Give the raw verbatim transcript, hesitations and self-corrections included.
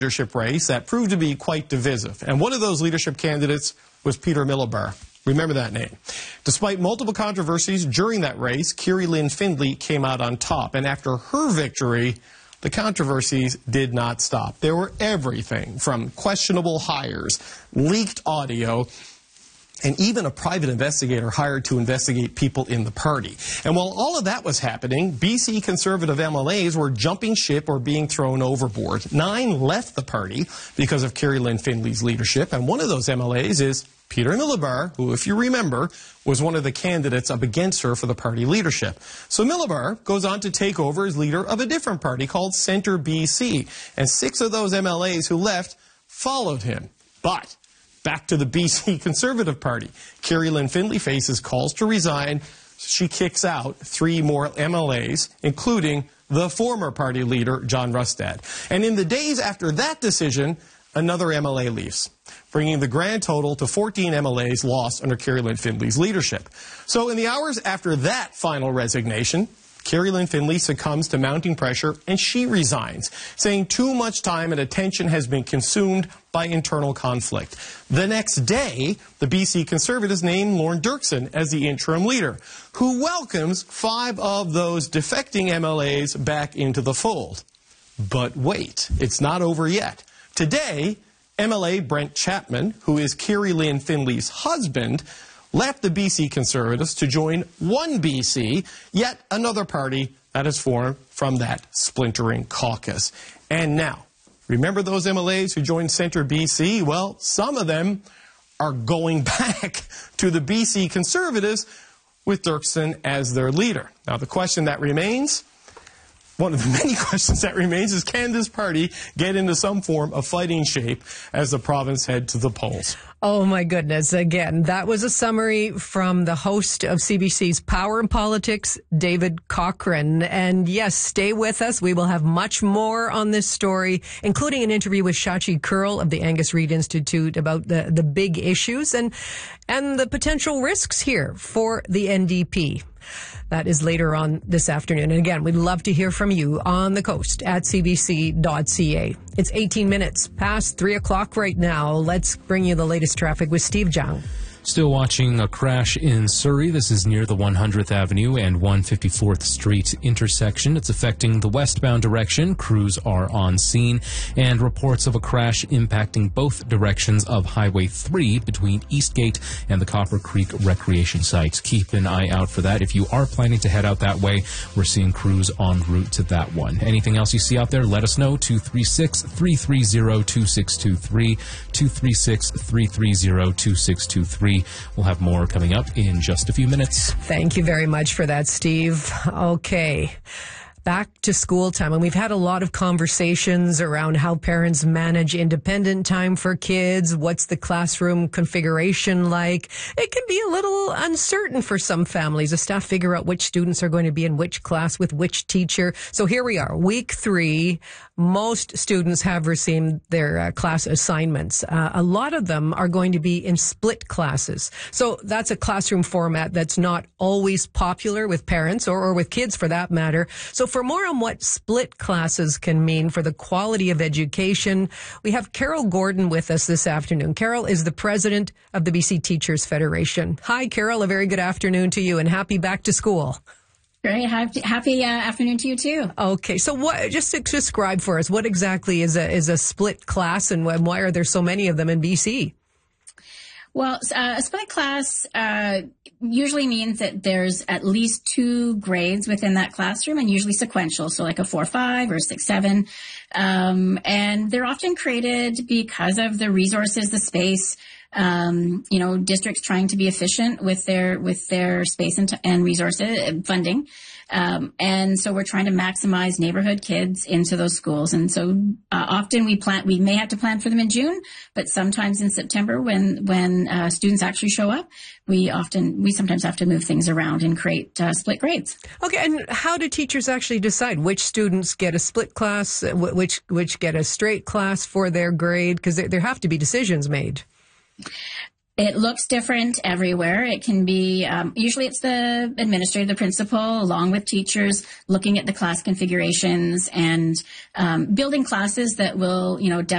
leadership race that proved to be quite divisive. And one of those leadership candidates was Peter Miliband. Remember that name. Despite multiple controversies during that race, Kiri-Lynne Findlay came out on top. And after her victory, the controversies did not stop. There were everything from questionable hires, leaked audio, and even a private investigator hired to investigate people in the party. And while all of that was happening, B C Conservative M L As were jumping ship or being thrown overboard. Nine left the party because of Kiri-Lynne Findlay's leadership, and one of those M L As is Peter Miliband, who, if you remember, was one of the candidates up against her for the party leadership. So Miliband goes on to take over as leader of a different party called Centre B C, and six of those M L As who left followed him. But back to the B C Conservative Party. Kiri-Lynne Findlay faces calls to resign. She kicks out three more M L As, including the former party leader, John Rustad. And in the days after that decision, another M L A leaves, bringing the grand total to fourteen M L As lost under Kiri-Lynne Findlay's leadership. So in the hours after that final resignation, Kiri-Lynne Findlay succumbs to mounting pressure and she resigns, saying too much time and attention has been consumed by internal conflict. The next day, the B C Conservatives named Lorne Dirksen as the interim leader, who welcomes five of those defecting M L As back into the fold. But wait, it's not over yet. Today, M L A Brent Chapman, who is Kiri-Lynne Findlay's husband, left the B C Conservatives to join One B C, yet another party that is formed from that splintering caucus. And now, remember those M L As who joined Centre B C? Well, some of them are going back to the B C Conservatives with Dirksen as their leader. Now, the question that remains, one of the many questions that remains, is can this party get into some form of fighting shape as the province heads to the polls? Oh, my goodness. Again, that was a summary from the host of C B C's Power and Politics, David Cochrane. And yes, stay with us. We will have much more on this story, including an interview with Shachi Kurl of the Angus Reid Institute about the, the big issues and, and the potential risks here for the N D P. That is later on this afternoon. And again, we'd love to hear from you on the coast at c b c dot c a. It's eighteen minutes past three o'clock right now. Let's bring you the latest traffic with Steve Zhang. Still watching a crash in Surrey. This is near the one hundredth Avenue and one hundred fifty-fourth Street intersection. It's affecting the westbound direction. Crews are on scene, and reports of a crash impacting both directions of Highway three between Eastgate and the Copper Creek Recreation Site. Keep an eye out for that. If you are planning to head out that way, we're seeing crews en route to that one. Anything else you see out there, let us know. two three six, three three zero, two six two three, two three six, three three zero, two six two three. We'll have more coming up in just a few minutes. Thank you very much for that, Steve. Okay. Back to school time, and we've had a lot of conversations around how parents manage independent time for kids. What's the classroom configuration like? It can be a little uncertain for some families. The staff figure out which students are going to be in which class with which teacher. So here we are, week three. Most students have received their uh, class assignments. Uh, a lot of them are going to be in split classes. So that's a classroom format that's not always popular with parents or, or with kids for that matter. So for more on what split classes can mean for the quality of education, we have Carol Gordon with us this afternoon. Carol is the president of the B C Teachers Federation. Hi, Carol. A very good afternoon to you and happy back to school. Great. Happy, happy uh, afternoon to you, too. Okay. So what, just to describe for us, what exactly is a, is a split class and why are there so many of them in B C? Well, uh, a split class uh, usually means that there's at least two grades within that classroom and usually sequential, so like a four five or six seven. Um, and they're often created because of the resources, the space, um, you know, districts trying to be efficient with their with their space and, t- and resources and funding. Um, and so we're trying to maximize neighborhood kids into those schools. And so uh, often we plan, we may have to plan for them in June, but sometimes in September when, when uh, students actually show up, we often, we sometimes have to move things around and create uh, split grades. Okay. And how do teachers actually decide which students get a split class, which, which get a straight class for their grade? Because there, there have to be decisions made. It looks different everywhere. It can be, um, usually it's the administrator, the principal, along with teachers, looking at the class configurations and um, building classes that will, you know,